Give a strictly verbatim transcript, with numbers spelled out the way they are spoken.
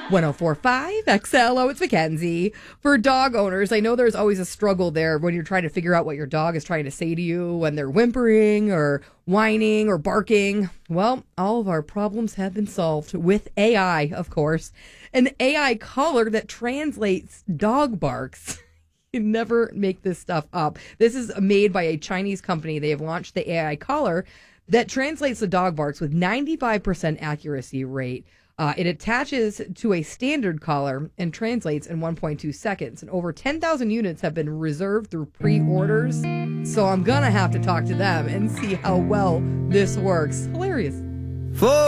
one oh four point five X L. Oh, it's Mackenzie. For dog owners, I know there's always a struggle there when you're trying to figure out what your dog is trying to say to you when they're whimpering or whining or barking. Well, all of our problems have been solved with A I, of course. An A I collar that translates dog barks. You never make this stuff up. This is made by a Chinese company. They have launched the A I collar that translates the dog barks with ninety-five percent accuracy rate. Uh, it attaches to a standard collar and translates in one point two seconds. And over ten thousand units have been reserved through pre-orders. So I'm going to have to talk to them and see how well this works. Hilarious. For